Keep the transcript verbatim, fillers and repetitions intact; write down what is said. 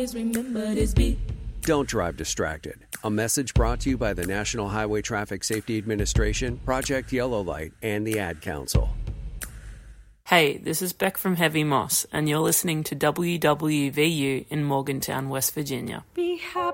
Don't drive distracted. A message brought to you by the National Highway Traffic Safety Administration, Project Yellow Light, and the Ad Council. Hey, this is Beck from Heavy Moss, and you're listening to W W V U in Morgantown, West Virginia. Be happy.